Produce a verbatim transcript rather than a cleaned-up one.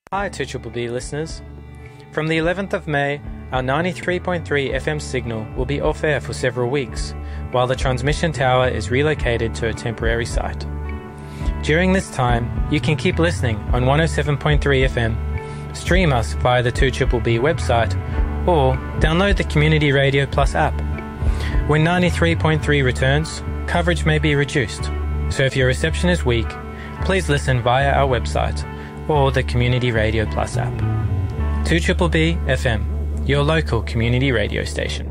Hi two B B B listeners. From the eleventh of May, our ninety-three point three F M signal will be off air for several weeks, while the transmission tower is relocated to a temporary site. During this time, you can keep listening on one oh seven point three F M, stream us via the two B B B website, or download the Community Radio Plus app. When ninety-three point three returns, coverage may be reduced, so if your reception is weak, please listen via our website or the Community Radio Plus app. two B B B F M, your local community radio station.